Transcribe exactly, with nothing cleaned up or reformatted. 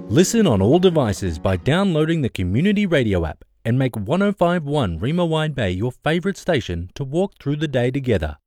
Listen on all devices by downloading the Community Radio app and make one oh five point one Rema Wide Bay your favourite station to walk through the day together.